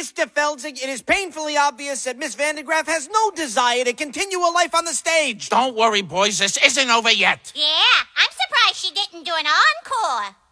Mr. Feldzig, it is painfully obvious that Miss Vandegraff has no desire to continue her life on the stage. Don't worry, boys. This isn't over yet. Yeah, I'm surprised she didn't do an encore.